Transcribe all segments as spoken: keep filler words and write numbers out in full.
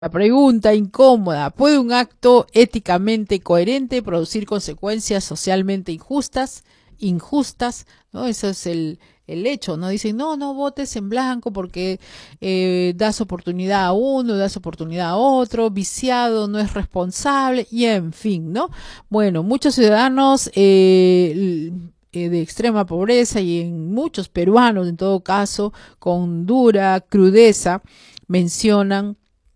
La pregunta incómoda: ¿puede un acto éticamente coherente producir consecuencias socialmente injustas? Injustas, ¿no? Eso es el, el hecho, ¿no? Dicen, no, no votes en blanco porque eh, das oportunidad a uno, das oportunidad a otro, viciado, no es responsable, y en fin, ¿no? Bueno, muchos ciudadanos eh, eh, de extrema pobreza y en muchos peruanos, en todo caso, con dura crudeza, mencionan: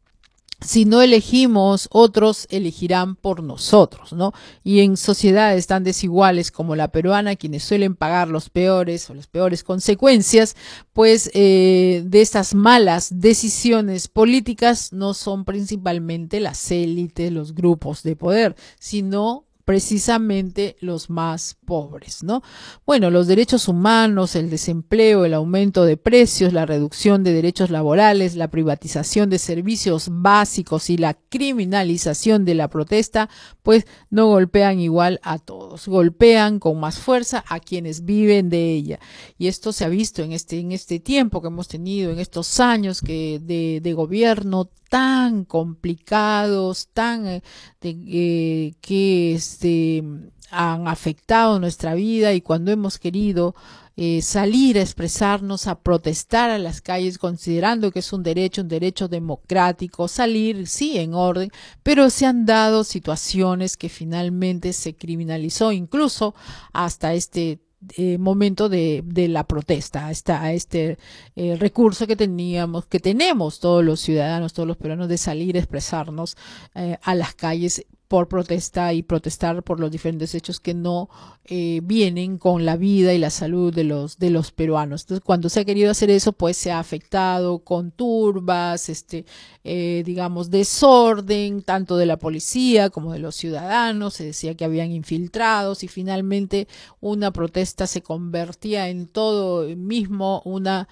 si no elegimos, otros elegirán por nosotros, ¿no? Y en sociedades tan desiguales como la peruana, quienes suelen pagar los peores o las peores consecuencias, pues eh, de estas malas decisiones políticas no son principalmente las élites, los grupos de poder, sino precisamente los más pobres, ¿no? Bueno, los derechos humanos, el desempleo, el aumento de precios, la reducción de derechos laborales, la privatización de servicios básicos y la criminalización de la protesta, pues no golpean igual a todos, golpean con más fuerza a quienes viven de ella. Y esto se ha visto en este, en este tiempo que hemos tenido, en estos años que de, de gobierno tan complicados, tan eh, de, eh, que este, han afectado nuestra vida, y cuando hemos querido eh, salir a expresarnos, a protestar a las calles, considerando que es un derecho, un derecho democrático, salir, sí, en orden, pero se han dado situaciones que finalmente se criminalizó, incluso hasta este Eh, momento de, de la protesta, a, esta, a este eh, recurso que teníamos, que tenemos todos los ciudadanos, todos los peruanos, de salir a expresarnos eh, a las calles por protesta y protestar por los diferentes hechos que no eh, vienen con la vida y la salud de los de los peruanos. Entonces, cuando se ha querido hacer eso, pues se ha afectado con turbas, este, eh, digamos, desorden, tanto de la policía como de los ciudadanos. Se decía que habían infiltrados, y finalmente una protesta se convertía en todo mismo una,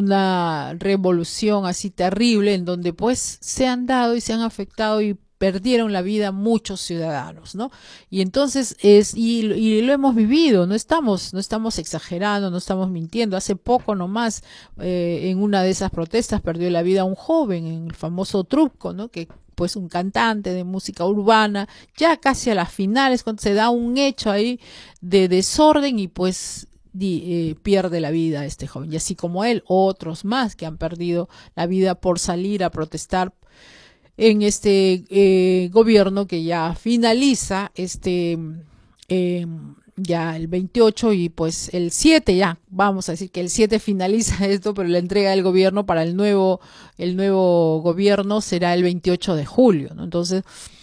una revolución así terrible, en donde pues se han dado y se han afectado y perdieron la vida muchos ciudadanos, ¿no? Y entonces es, y, y lo hemos vivido, no estamos, no estamos exagerando, no estamos mintiendo. Hace poco nomás, eh, en una de esas protestas perdió la vida un joven, en el famoso Trupco, ¿no? Que pues un cantante de música urbana, ya casi a las finales, cuando se da un hecho ahí de desorden, y pues Di, eh, pierde la vida este joven, y así como él, otros más que han perdido la vida por salir a protestar en este eh, gobierno que ya finaliza este eh, ya el veintiocho, y pues el siete, ya vamos a decir que el siete finaliza esto, pero la entrega del gobierno para el nuevo el nuevo gobierno será el veintiocho de julio, ¿no? Entonces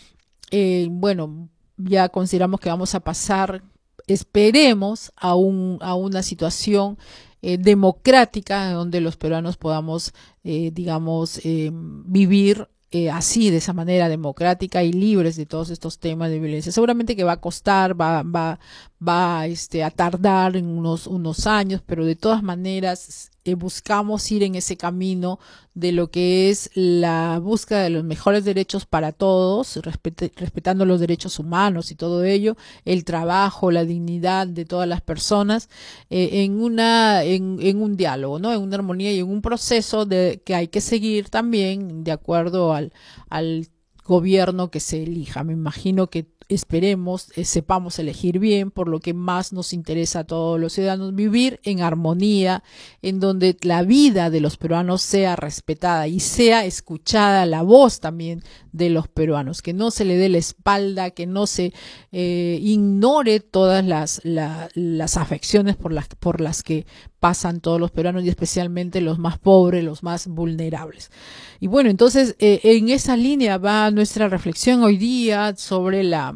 eh, bueno, ya consideramos que vamos a pasar, esperemos, a un a una situación eh, democrática, donde los peruanos podamos eh, digamos eh, vivir eh, así, de esa manera democrática y libres de todos estos temas de violencia. Seguramente que va a costar, va, va, va este, a tardar en unos, unos años, pero de todas maneras eh, buscamos ir en ese camino de lo que es la búsqueda de los mejores derechos para todos, respet respetando los derechos humanos y todo ello, el trabajo, la dignidad de todas las personas, eh, en, una, en, en un diálogo, ¿no? En una armonía y en un proceso de, que hay que seguir también de acuerdo al, al gobierno que se elija. Me imagino que esperemos, eh, sepamos elegir bien, por lo que más nos interesa a todos los ciudadanos: vivir en armonía, en donde la vida de los peruanos sea respetada y sea escuchada la voz también de los peruanos, que no se le dé la espalda, que no se eh, ignore todas las, la, las afecciones por las, por las que pasan todos los peruanos, y especialmente los más pobres, los más vulnerables. Y bueno, entonces eh, en esa línea va nuestra reflexión hoy día sobre la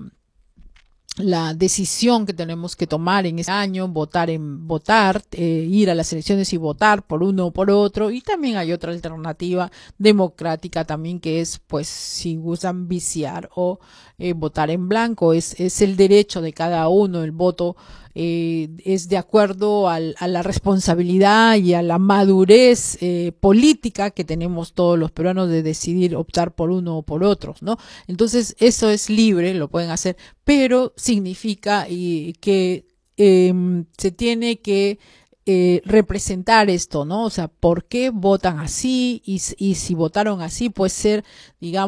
la decisión que tenemos que tomar en este año: votar en votar, eh, ir a las elecciones y votar por uno o por otro. Y también hay otra alternativa democrática también, que es, pues, si gustan viciar o eh, votar en blanco. Es, es el derecho de cada uno. El voto eh, es de acuerdo al, a la responsabilidad y a la madurez eh, política que tenemos todos los peruanos, de decidir optar por uno o por otros, ¿no? Entonces eso es libre, lo pueden hacer, pero significa y, que eh, se tiene que eh, representar esto, ¿no? O sea, ¿por qué votan así? Y, y si votaron así, puede ser, digamos,